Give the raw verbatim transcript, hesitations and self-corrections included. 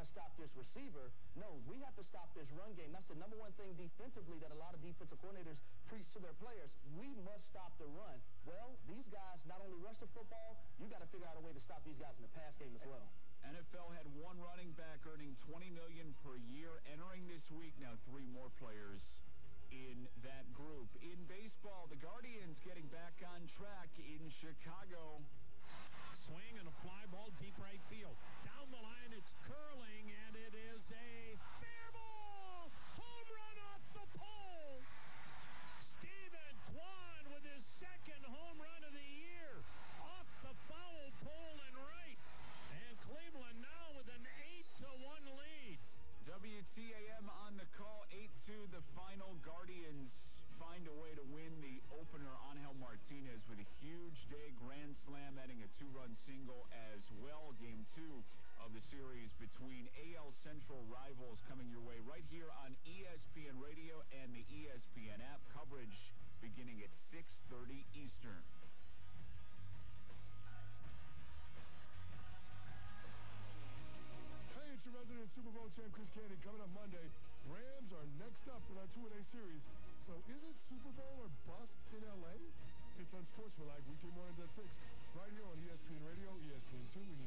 to stop this receiver. No, we have to stop this run game. That's the number one thing defensively that a lot of defensive coordinators preach to their players. We must stop the run. Well, these guys not only rush the football, you got to figure out a way to stop these guys in the pass game as well. N F L had one running back earning twenty million dollars per year. Entering this week, now three more players in that group. In baseball, the Guardians getting back on track in Chicago. Swing and a fly ball deep right field. Down the line, it's curling, and it is a fair ball! Home run off the pole! Stephen Kwan with his second home run of the year. Off the foul pole and right. And Cleveland now with an eight to one lead. W T A M on the call, eight two the final. Guardians find a way to win the opener. Angel Martinez with a huge day, grand slam, adding a two-run single as well. Game two of the series between A L Central rivals coming your way right here on E S P N Radio and the E S P N app. Coverage beginning at six thirty Eastern. Hey, it's your resident Super Bowl champ, Chris Candy. Coming up Monday, Rams are next up in our two-a-day series. So is it Super Bowl or bust in L A? It's Unsportsmanlike, weekday mornings at six, right here on E S P N Radio, E S P N two, and